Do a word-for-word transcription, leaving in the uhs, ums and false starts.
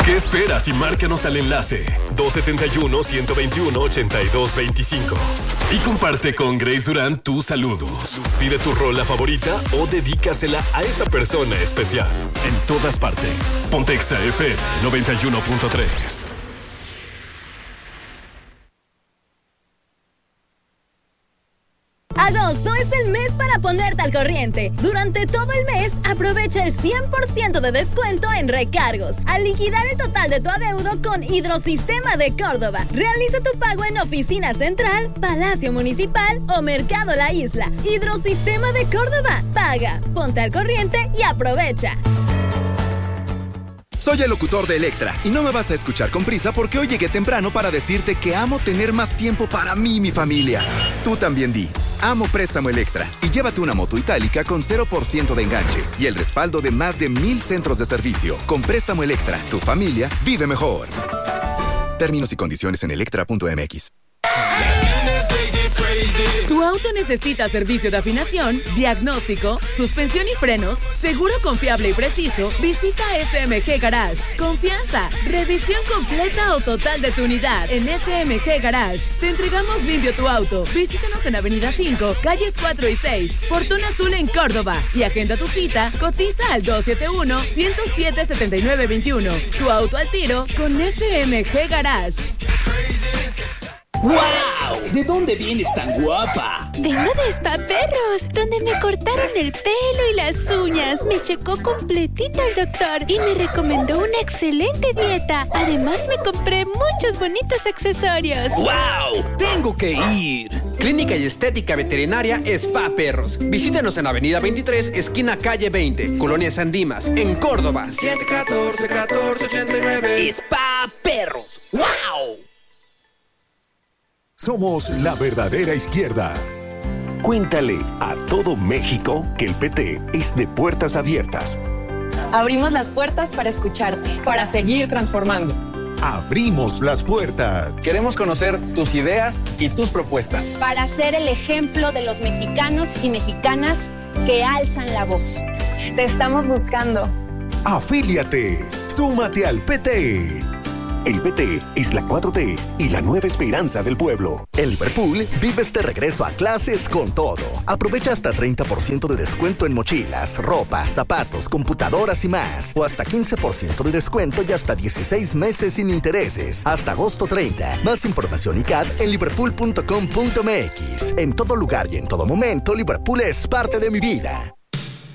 ¿Qué esperas y márcanos al enlace dos siete uno, uno dos uno, ocho dos dos cinco y comparte con Grace Durán tus saludos. Pide tu rola favorita o dedícasela a esa persona especial. En todas partes. Pontexa F M noventa y uno punto tres. Agosto es el mes para ponerte al corriente. Durante todo el mes, aprovecha el cien por ciento de descuento en recargos al liquidar el total de tu adeudo con Hidrosistema de Córdoba. Realiza tu pago en Oficina Central, Palacio Municipal o Mercado La Isla. Hidrosistema de Córdoba. Paga, ponte al corriente y aprovecha. Soy el locutor de Electra y no me vas a escuchar con prisa porque hoy llegué temprano para decirte que amo tener más tiempo para mí y mi familia. Tú también di, amo Préstamo Electra y llévate una moto itálica con cero por ciento de enganche y el respaldo de más de mil centros de servicio. Con Préstamo Electra, tu familia vive mejor. Términos y condiciones en electra punto m x. Tu auto necesita servicio de afinación, diagnóstico, suspensión y frenos, seguro confiable y preciso. Visita S M G Garage. Confianza, revisión completa o total de tu unidad en S M G Garage. Te entregamos limpio tu auto. Visítanos en Avenida cinco, calles cuatro y seis, Portón Azul en Córdoba y agenda tu cita. Cotiza al dos siete uno, uno cero siete, siete nueve dos uno. Tu auto al tiro con S M G Garage. ¡Wow! ¿De dónde vienes tan guapa? Vengo de Spa Perros, donde me cortaron el pelo y las uñas. Me checó completito el doctor y me recomendó una excelente dieta. Además, me compré muchos bonitos accesorios. ¡Wow! ¡Tengo que ir! Clínica y Estética Veterinaria Spa Perros. Visítenos en Avenida veintitrés, esquina calle veinte, Colonia San Dimas, en Córdoba. siete uno cuatro, uno cuatro ocho nueve. Spa Perros. ¡Wow! Somos la verdadera izquierda. Cuéntale a todo México que el P T es de puertas abiertas. Abrimos las puertas para escucharte, para seguir transformando. Abrimos las puertas. Queremos conocer tus ideas y tus propuestas. Para ser el ejemplo de los mexicanos y mexicanas que alzan la voz. Te estamos buscando. Afíliate. Súmate al P T. El P T es la cuatro T y la nueva esperanza del pueblo. En Liverpool vives de regreso a clases con todo. Aprovecha hasta treinta por ciento de descuento en mochilas, ropa, zapatos, computadoras y más. O hasta quince por ciento de descuento y hasta dieciséis meses sin intereses. Hasta agosto treinta. Más información y C A D en liverpool punto com punto m x. En todo lugar y en todo momento, Liverpool es parte de mi vida.